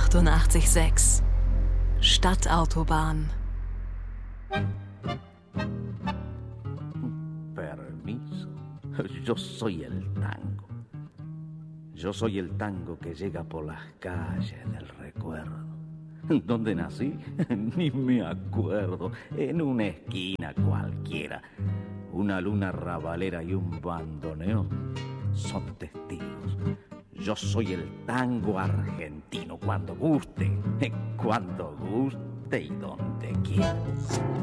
88,6 Stadtautobahn. Permiso. Yo soy el tango. Yo soy el tango que llega por las calles del recuerdo. ¿Dónde nací? Ni me acuerdo. En una esquina cualquiera. Una luna rabalera y un bandoneón son testigos. Yo soy el tango argentino cuando guste y donde quiera.